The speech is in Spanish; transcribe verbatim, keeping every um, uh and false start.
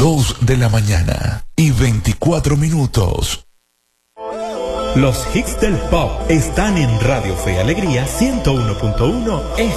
Dos de la mañana y veinticuatro minutos. Los hits del pop están en Radio Fe y Alegría ciento uno punto uno F M.